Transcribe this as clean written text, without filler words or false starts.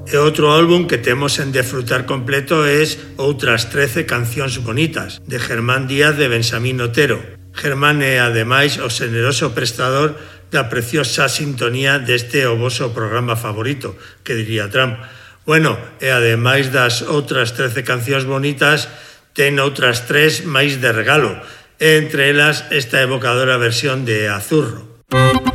E outro álbum que temos en desfrutar completo es Outras 13 cancións bonitas, de Germán Díaz de Benxamín Otero. Germán é, ademais, o xeneroso prestador da preciosa sintonía deste o voso programa favorito, que diría Trump. Bueno, e ademais das outras 13 cancións bonitas, ten outras 3 máis de regalo, e entre elas esta evocadora versión de Azurro.